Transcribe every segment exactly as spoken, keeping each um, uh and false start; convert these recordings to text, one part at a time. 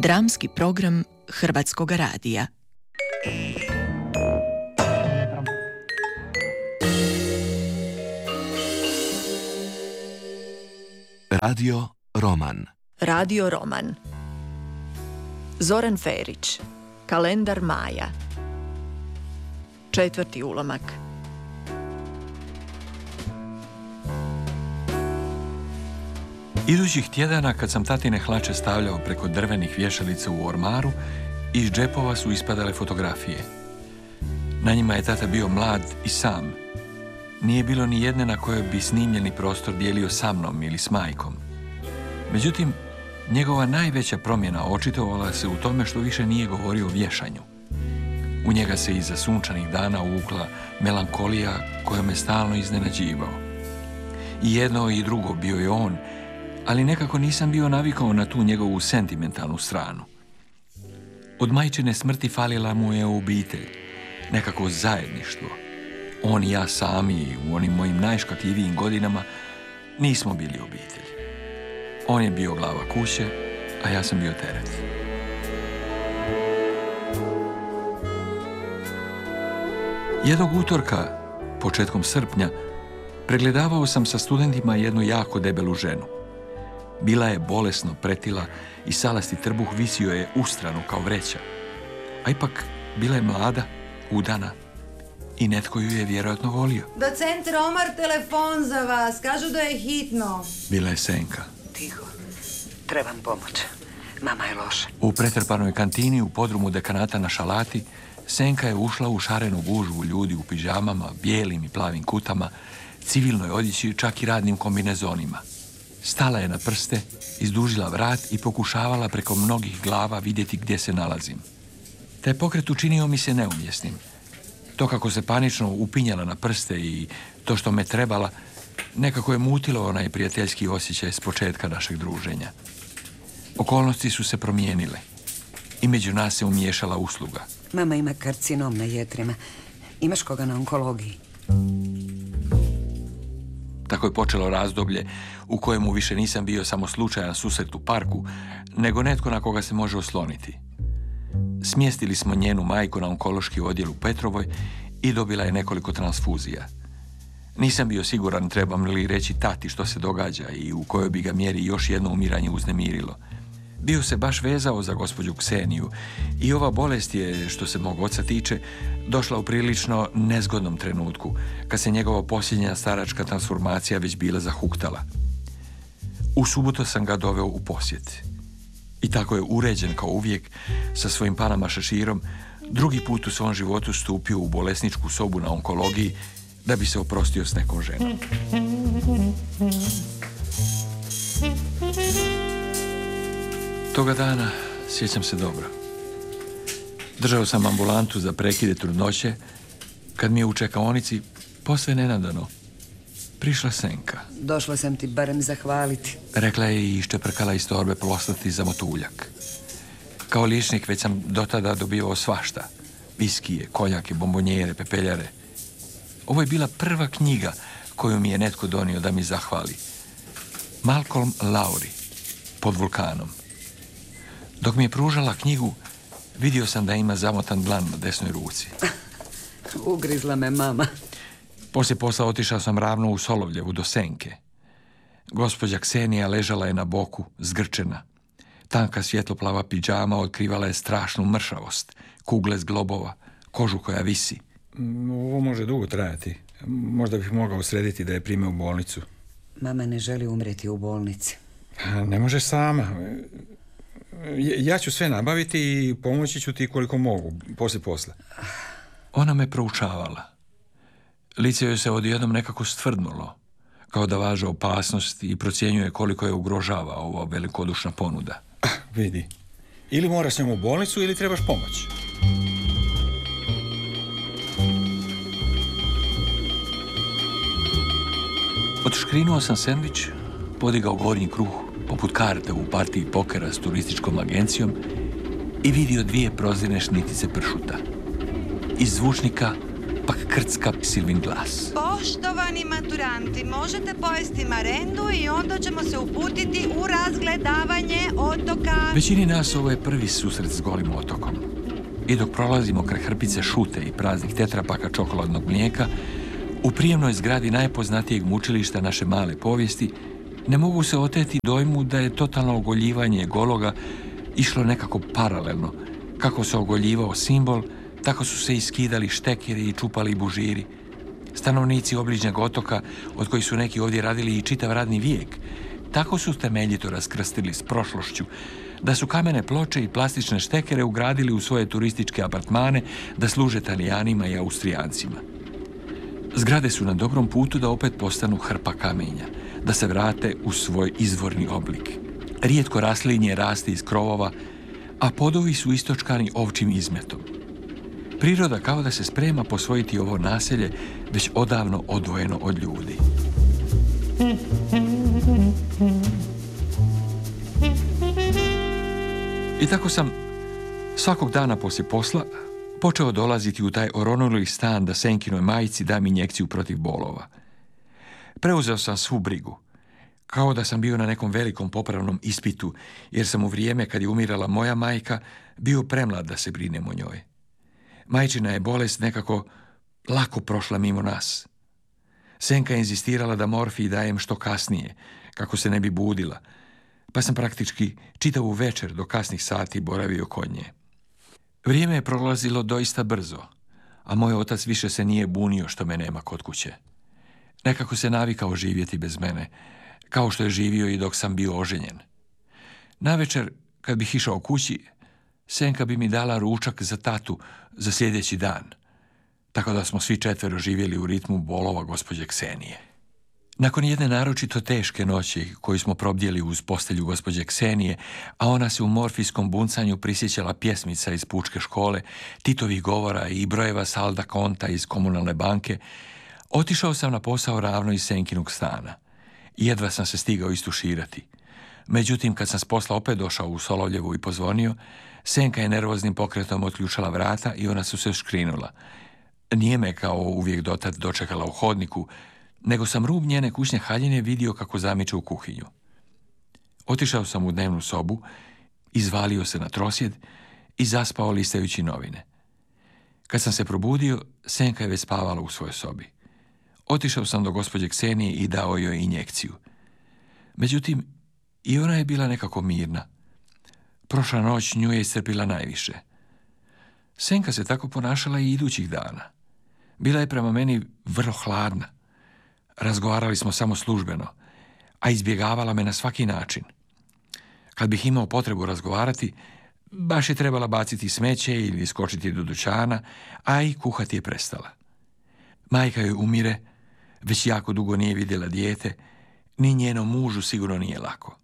Dramski program Hrvatskog radija. Radio Roman. Radio Roman. Zoran Ferić. Kalendar Maja. Četvrti ulomak. Idućih tjedana, kad sam tatine hlače stavljao preko drvenih vješalica u ormaru, iz džepova su ispadale fotografije. Na njima je tata bio mlad i sam. Nije bilo ni jedne na kojoj bi snimljeni prostor dijelio sa mnom ili s majkom. Međutim, njegova najveća promjena očitovala se u tome što više nije govorio o vješanju. U njega se iza sunčanih dana uvukla melankolija koja me stalno iznenađivao. I jedno i drugo bio je on, ali nekako nisam bio navikao na tu njegovu sentimentalnu stranu. Od majčine smrti falila mu je obitelj, nekako zajedništvo. On i ja sami u onim mojim najškakljivijim godinama nismo bili obitelj. On je bio glava kuće, a ja sam bio teret. Jednog utorka, početkom srpnja, pregledavao sam sa studentima jednu jako debelu ženu. Bila je bolesno pretila i salasti trbuh visio je ustranu kao vreća. A ipak bila je mlada, udana i netko ju je vjerojatno volio. Docent Romar, telefon za vas. Kažu da je hitno. Bila je Senka. Tiho. Trebam pomoć. Mama je loša. U pretrpanoj kantini u podrumu dekanata na šalati Senka je ušla u šarenu gužvu ljudi u pižamama, bijelim i plavim kutama, civilnoj odjeći, čak i radnim kombinezonima. Stala je na prste, izdužila vrat i pokušavala preko mnogih glava vidjeti gdje se nalazim. Taj pokret učinio mi se neumjesnim. To kako se panično upinjala na prste i to što me trebala, nekako je mutilo onaj prijateljski osjećaj s početka našeg druženja. Okolnosti su se promijenile i među nas se umiješala usluga. Mama ima karcinom na jetrima. Imaš koga na onkologiji? Tako je počelo razdoblje u kojemu više nisam bio samo slučajan susret u parku, nego netko na koga se može osloniti. Smjestili smo njenu majku na onkološki odjel u Petrovoj i dobila je nekoliko transfuzija. Nisam bio siguran trebam li reći tati što se događa i u kojoj bi ga mjeri još jedno umiranje uznemirilo. Bio se baš vezao za gospođu Kseniju i ova bolest je, što se mog oca tiče, došla u prilično nezgodnom trenutku, kad se njegova posljednja staračka transformacija već bila zahuktala. U subotu sam ga doveo u posjet. I tako je uređen kao uvijek, sa svojim Panama šeširom, drugi put u svom životu stupio u bolesničku sobu na onkologiji da bi se oprostio s nekom ženom. Toga dana sjećam se dobro. Držao sam ambulantu za prekide trudnoće, kad mi je u čekaonici posve nenadano prišla Senka. Došla sam ti barem zahvaliti. Rekla je i iščeprkala iz torbe plostati za motuljak. Kao liječnik već sam do tada dobivao svašta. Viskije, konjake, bombonjere, pepeljare. Ovo je bila prva knjiga koju mi je netko donio da mi zahvali. Malcolm Lowry, Pod vulkanom. Dok mi je pružala knjigu, vidio sam da ima zamotan dlan na desnoj ruci. Ugrizla me mama. Poslije posla otišao sam ravno u Solovljevu do Senke. Gospođa Ksenija ležala je na boku, zgrčena. Tanka svjetloplava pidžama otkrivala je strašnu mršavost, kugle zglobova, kožu koja visi. Ovo može dugo trajati. Možda bih mogao srediti da je prime u bolnicu. Mama ne želi umreti u bolnici. Ne možeš sama. Ja ću sve nabaviti i pomoći ću ti koliko mogu, poslije posla. Ona me proučavala. Lice joj se odjednom nekako stvrdnulo, kao da važa opasnost i procjenjuje koliko je ugrožava ova velikodušna ponuda. Ah, vidi. Ili moraš s njom u bolnicu ili trebaš pomoć. Odškrinuo sam sendvič, podigao gornji kruh poput karte u partiji pokera s turističkom agencijom i vidio dvije prozirne šnitice pršuta. Iz zvučnika pak krcka Silvin glas. Poštovani maturanti, možete pojesti marendu i onda ćemo se uputiti u razgledavanje otoka Većini nas ovo je prvi susret s golim otokom. I dok prolazimo kraj hrpice šute i praznih tetrapaka čokoladnog mlijeka, u prijemnoj zgradi najpoznatijeg mučilišta naše male povijesti, ne mogu se oteti dojmu da je totalno ogoljivanje gologa išlo nekako paralelno. Kako se ogoljivao simbol, tako su se iskidali štekeri i čupali bužiri. Stanovnici obližnjeg otoka, od kojih su neki ovdje radili i čitav radni vijek, tako su temeljito raskrstili s prošlošću, da su kamene ploče i plastične štekere ugradili u svoje turističke apartmane da služe Talijanima i Austrijancima. Zgrade su na dobrom putu da opet postanu hrpa kamenja, da se vrate u svoj izvorni oblik. Rijetko raslinje raste iz krovova, a podovi su istočkani ovčim izmetom. Priroda kao da se sprema posvojiti ovo naselje, već odavno odvojeno od ljudi. I tako sam svakog dana poslije posla počeo dolaziti u taj oronuli stan da Senkinoj majici dam injekciju protiv bolova. Preuzeo sam svu brigu, kao da sam bio na nekom velikom popravnom ispitu, jer sam u vrijeme kad je umirala moja majka bio premlad da se brinem o njoj. Majčina je bolest nekako lako prošla mimo nas. Senka je inzistirala da morfij dajem što kasnije, kako se ne bi budila, pa sam praktički čitavu večer do kasnih sati boravio kod nje. Vrijeme je prolazilo doista brzo, a moj otac više se nije bunio što me nema kod kuće. Nekako se navikao živjeti bez mene, kao što je živio i dok sam bio oženjen. Navečer, kad bih išao kući, Senka bi mi dala ručak za tatu za sljedeći dan, tako da smo svi četvero živjeli u ritmu bolova gospođe Ksenije. Nakon jedne naročito teške noći koju smo probdjeli uz postelju gospođe Ksenije, a ona se u morfijskom buncanju prisjećala pjesmica iz pučke škole, Titovih govora i brojeva salda konta iz komunalne banke, otišao sam na posao ravno iz Senkinog stana. Jedva sam se stigao istuširati. Međutim, kad sam s posla opet došao u Solovljevu i pozvonio, Senka je nervoznim pokretom otključala vrata i ona su se škrinula. Nije me kao uvijek dotad dočekala u hodniku, nego sam rub njene kućne haljine vidio kako zamiče u kuhinju. Otišao sam u dnevnu sobu, izvalio se na trosjed i zaspao listajući novine. Kad sam se probudio, Senka je već spavala u svojoj sobi. Otišao sam do gospođe Ksenije i dao joj injekciju. Međutim, i ona je bila nekako mirna. Prošla noć nju je iscrpila najviše. Senka se tako ponašala i idućih dana. Bila je prema meni vrlo hladna. Razgovarali smo samo službeno, a izbjegavala me na svaki način. Kad bih imao potrebu razgovarati, baš je trebala baciti smeće ili skočiti do dućana, a i kuhati je prestala. Majka joj umire, već jako dugo nije vidjela dijete, ni njenom mužu sigurno nije lako.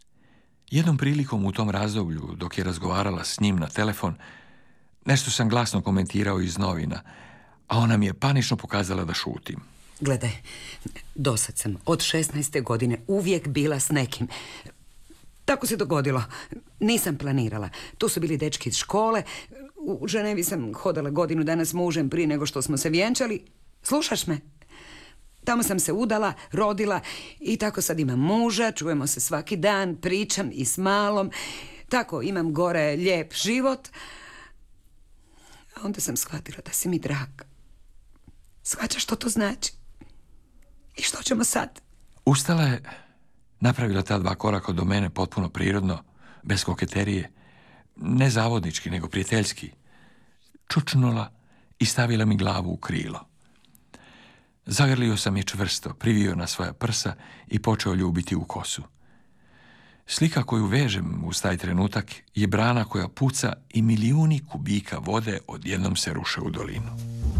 Jednom prilikom u tom razdoblju, dok je razgovarala s njim na telefon, nešto sam glasno komentirao iz novina, a ona mi je panično pokazala da šutim. Gledaj, dosad sam od šesnaeste godine uvijek bila s nekim. Tako se dogodilo. Nisam planirala. Tu su bili dečki iz škole. U Ženevi sam hodala godinu dana s mužem prije nego što smo se vjenčali. Slušaš me? Tamo sam se udala, rodila i tako sad imam muža, čujemo se svaki dan, pričam i s malom. Tako imam gore lijep život. A onda sam shvatila da si mi drag. Shvaćaš što to znači? I što ćemo sad? Ustala je, napravila ta dva koraka do mene potpuno prirodno, bez koketerije, ne zavodnički, nego prijateljski. Čučnula i stavila mi glavu u krilo. Zagrlio sam je čvrsto, privio na svoja prsa i počeo ljubiti u kosu. Slika koju vežem uz taj trenutak je brana koja puca i milijuni kubika vode odjednom se ruše u dolinu.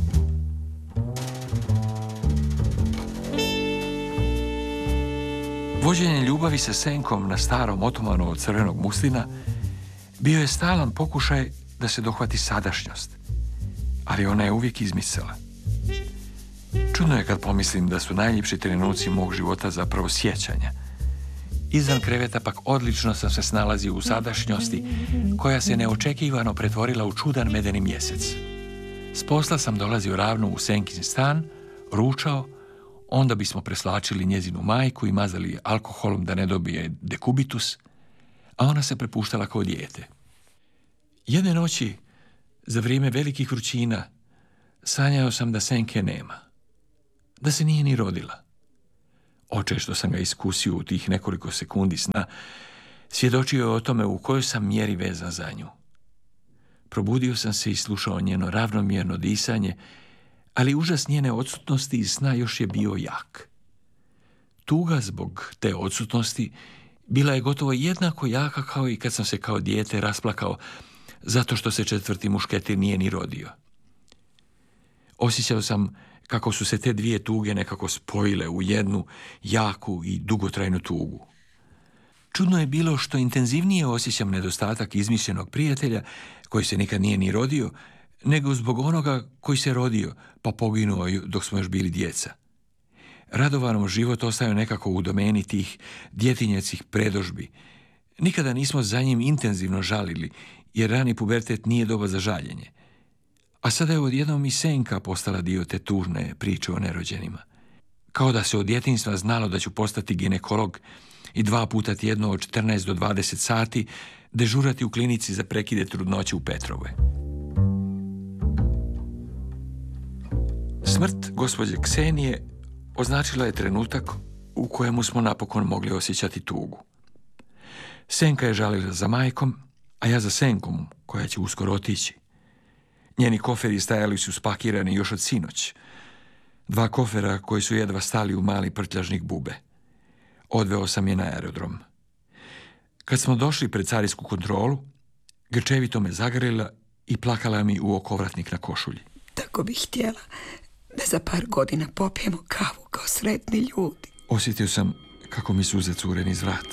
Vođenje ljubavi sa Senkom na starom otomanu od crvenog muslina bio je stalan pokušaj da se dohvati sadašnjost, ali ona je uvijek izmisala. Čudno je kad pomislim da su najljepši trenuci mog života zapravo sjećanja. Izvan kreveta pak odlično sam se snalazio u sadašnjosti koja se neočekivano pretvorila u čudan medeni mjesec. S posla sam dolazio ravno u Senkin stan, ručao, onda bismo preslačili njezinu majku i mazali alkoholom da ne dobije dekubitus, a ona se prepuštala kao dijete. Jedne noći, za vrijeme velikih vrućina, sanjao sam da Senke nema, da se nije ni rodila. Oče, što sam ga iskusio u tih nekoliko sekundi sna, svjedočio je o tome u kojoj sam mjeri vezan za nju. Probudio sam se i slušao njeno ravnomjerno disanje, ali užas njene odsutnosti iz sna još je bio jak. Tuga zbog te odsutnosti bila je gotovo jednako jaka kao i kad sam se kao dijete rasplakao zato što se četvrti mušketir nije ni rodio. Osjećao sam kako su se te dvije tuge nekako spojile u jednu jaku i dugotrajnu tugu. Čudno je bilo što intenzivnije osjećam nedostatak izmišljenog prijatelja koji se nikad nije ni rodio, nego zbog onoga koji se rodio pa poginuo dok smo još bili djeca. Radovanom život ostao nekako u domeni tih djetinjecih predožbi. Nikada nismo za njim intenzivno žalili, jer rani pubertet nije doba za žaljenje. A sada je odjednom i Senka postala dio te tužne priče o nerođenima. Kao da se od djetinjstva znalo da ću postati ginekolog i dva puta tjedno od četrnaest do dvadeset sati dežurati u klinici za prekide trudnoće u Petrovoj. Smrt gospođe Ksenije označila je trenutak u kojemu smo napokon mogli osjećati tugu. Senka je žalila za majkom, a ja za Senkom, koja će uskoro otići. Njeni koferi stajali su spakirani još od sinoć. Dva kofera koji su jedva stali u mali prtljažnik bube. Odveo sam je na aerodrom. Kad smo došli pred carinsku kontrolu, grčevito me zagrlila i plakala mi u okovratnik na košulji. Tako bih htjela da za par godina popijemo kavu kao sretni ljudi. Osjetio sam kako mi suze cure niz vrat.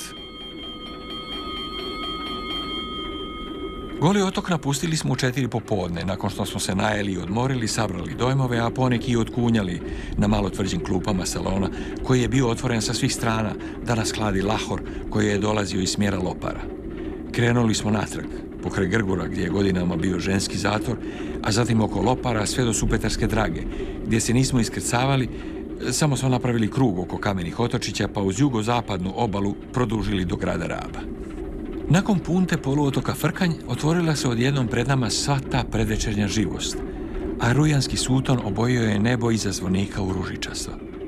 Goli otok napustili smo u četiri popodne, nakon što smo se najeli i odmorili, sabrali dojmove, a poneki i otkunjali na malo tvrđim klupama salona, koji je bio otvoren sa svih strana da nas hladi lahor koji je dolazio iz smjera Lopara. Krenuli smo natrag, pokraj Grgura, gdje je godinama bio ženski zatvor, a zatim oko Lopara sve do Supetarske Drage, gdje se nismo iskrcavali, samo smo napravili krug oko kamenih otočića, pa uz jugozapadnu obalu produžili do grada Raba. Nakon punte poluotoka Frkanj otvorila se odjednom pred nama sva ta predvečernja živost, a rujanski suton obojio je nebo iza zvonika u ružičasto.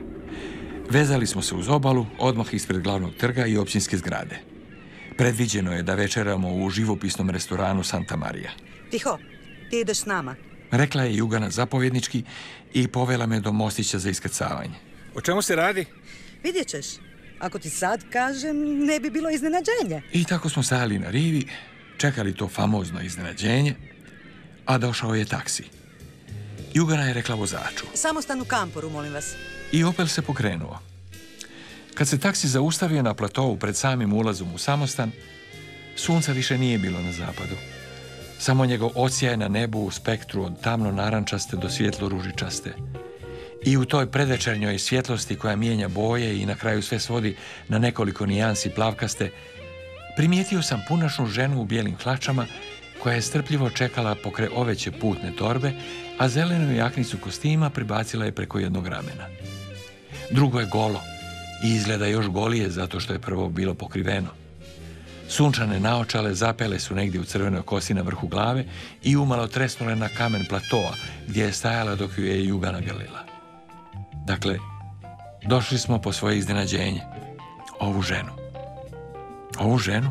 Vezali smo se uz obalu, odmah ispred glavnog trga i općinske zgrade. Predviđeno je da večeramo u živopisnom restoranu Santa Maria. Tiho, ti ideš s nama. Rekla je Jugana zapovjednički i povela me do mostića za iskrcavanje. O čemu se radi? Vidjet ćeš. Ako ti sad kažem, ne bi bilo iznenađenje. I tako smo stajali na rivi, čekali to famozno iznenađenje, a došao je taksi. Jugana je rekla vozaču. Samostan u kamporu, molim vas. I Opel se pokrenuo. Kad se taksi zaustavio na platovu pred samim ulazom u samostan, sunca više nije bilo na zapadu. Samo njegov odsjaj na nebu u spektru od tamno narančaste do svjetlo ružičaste. I u toj predvečernjoj svjetlosti koja mijenja boje i na kraju sve svodi na nekoliko nijansi plavkaste, primijetio sam punašnu ženu u bijelim hlačama koja je strpljivo čekala pokraj oveće putne torbe, a zelenu jaknicu kostima pribacila je preko jednog ramena. Drugo je golo i izgleda još golije zato što je prvo bilo pokriveno. Sunčane naočale zapele su negdje u crvenoj kosi na vrhu glave i umalo tresnule na kamen platoa gdje je stajala dok ju je Jugana grlila. Dakle, došli smo po svoje iznenađenje. Ovu ženu. Ovu ženu?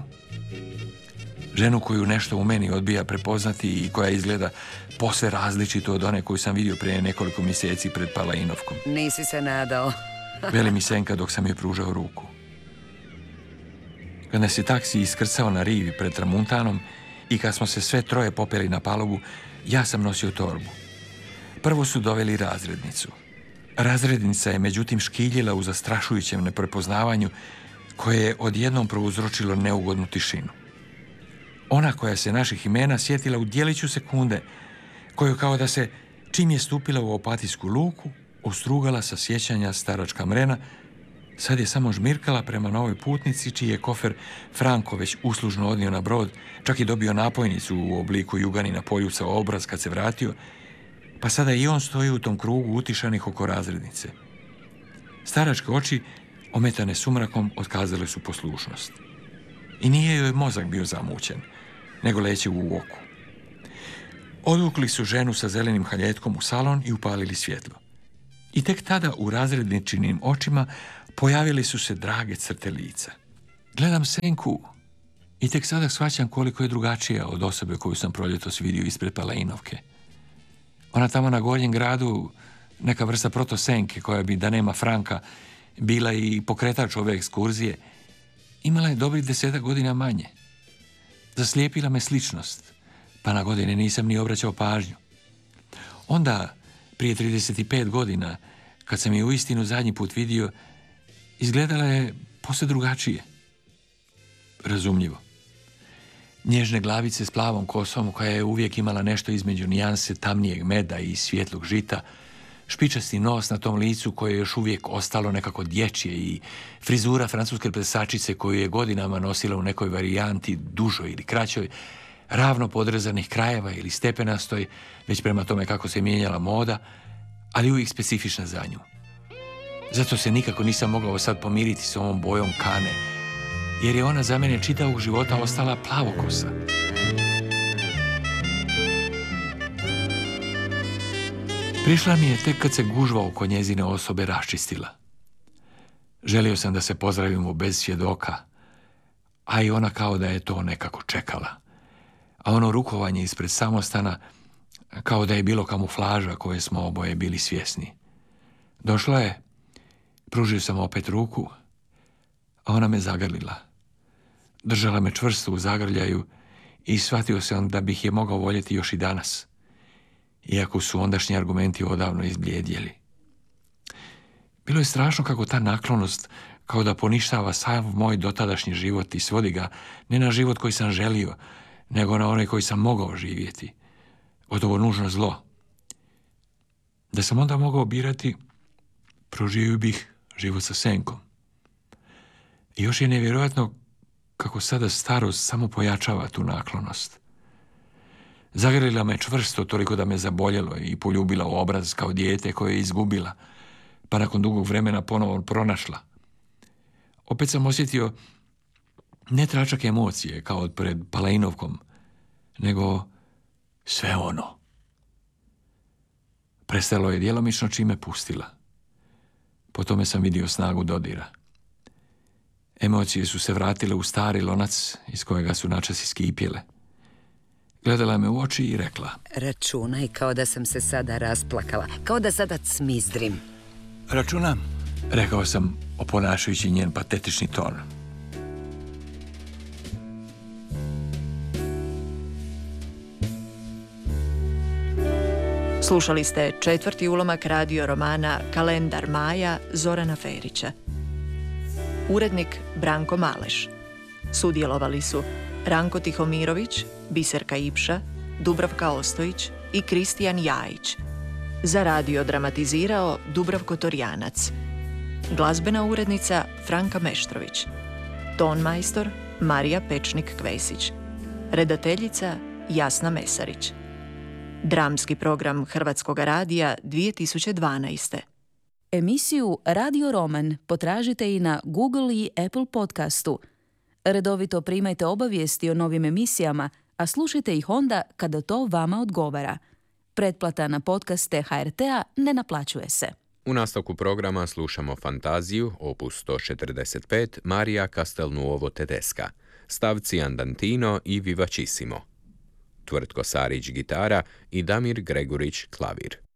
Ženu koju nešto u meni odbija prepoznati i koja izgleda posve različito od one koju sam vidio prije nekoliko mjeseci pred Palajinovkom. Nisi se nadao. Veli mi Senka dok sam joj pružao ruku. Kad nas je taksi iskrcao na rivi pred Tramuntanom i kad smo se sve troje popeli na palubu, ja sam nosio torbu. Prvo su doveli razrednicu. Razrednica je međutim škiljila u zastrašujućem neprepoznavanju koje je odjednom prouzročilo neugodnu tišinu. Ona koja se naših imena sjetila u djeliću sekunde, koju kao da se, čim je stupila u Opatijsku luku, ostrugala sa sjećanja staračka mrena, sad je samo žmirkala prema novoj putnici, čiji je kofer Franko već uslužno odnio na brod, čak i dobio napojnicu u obliku Juganina poljuca obraz kad se vratio, pa sada i on stoji u tom krugu utišanih oko razrednice. Staračke oči, ometane sumrakom, otkazale su poslušnost. I nije joj mozak bio zamućen, nego leće u oku. Odvukli su ženu sa zelenim haljetkom u salon i upalili svjetlo. I tek tada u razredničinim očima pojavili su se drage crte lica. Gledam senku i tek sada shvaćam koliko je drugačija od osobe koju sam proljetos vidio ispred Palainovke. Ona tamo na Gornjem gradu, neka vrsta protosenke koja bi, da nema Franka, bila i pokretač ove ekskurzije, imala je dobrih desetak godina manje. Zaslijepila me sličnost, pa na godine nisam ni obraćao pažnju. Onda, prije trideset pet godina, kad sam je uistinu zadnji put vidio, izgledala je posve drugačije. Razumljivo. Nježne glavice s plavom kosom, koja je uvijek imala nešto između nijanse tamnijeg meda i svjetlog žita, špičasti nos na tom licu koje je još uvijek ostalo nekako dječje i frizura francuske plesačice koju je godinama nosila u nekoj varijanti, dužoj ili kraćoj, ravno podrezanih krajeva ili stepenastoj, već prema tome kako se mijenjala moda, ali uvijek specifična za nju. Zato se nikako nisam mogao sad pomiriti s ovom bojom kane, jer je ona za mene čitavog života ostala plavokosa. Prišla mi je tek kad se gužva oko njezine osobe raščistila. Želio sam da se pozdravimo bez svjedoka, a i ona kao da je to nekako čekala. A ono rukovanje ispred samostana kao da je bilo kamuflaža koje smo oboje bili svjesni. Došla je, pružio sam opet ruku, a ona me zagrlila. Držala me čvrsto u zagrljaju i shvatio sam da bih je mogao voljeti još i danas, iako su ondašnji argumenti odavno izbljedjeli. Bilo je strašno kako ta naklonost kao da poništava sav moj dotadašnji život i svodi ga ne na život koji sam želio, nego na onaj koji sam mogao živjeti. Gotovo nužno zlo. Da sam onda mogao birati, proživio bih život sa senkom. I još je nevjerojatno kako sada starost samo pojačava tu naklonost. Zagrlila me čvrsto toliko da me zaboljelo i poljubila u obraz kao dijete koje je izgubila, pa nakon dugog vremena ponovo pronašla. Opet sam osjetio ne tračak emocije kao od pred Palainovkom, nego sve ono. Prestalo je djelomično čime pustila. Po tome sam vidio snagu dodira. Emocije su se vratile u stari lonac iz kojega su načas iskipjele. Gledala me u oči i rekla: Računaj kao da sam se sada rasplakala, kao da sada cmizdrim. Računam, rekao sam oponašajući njen patetični ton. Slušali ste četvrti ulomak radio romana Kalendar Maja Zorana Ferića. Urednik Branko Maleš. Sudjelovali su Ranko Tihomirović, Biserka Ipša, Dubravka Ostojić i Kristijan Jajić. Za radio dramatizirao Dubravko Torjanac. Glazbena urednica Franka Meštrović. Tonmajstor Marija Pečnik-Kvesić. Redateljica Jasna Mesarić. Dramski program Hrvatskog radija dvije tisuće dvanaeste. Emisiju Radio Roman potražite i na Google i Apple podcastu. Redovito primajte obavijesti o novim emisijama, a slušajte ih onda kada to vama odgovara. Pretplata na podcaste H R T-a ne naplaćuje se. U nastavku programa slušamo Fantaziju, opus sto četrdeset pet, Marija Castelnuovo Tedesca, stavci Andantino i Vivacissimo. Tvrtko Sarić gitara i Damir Gregurić klavir.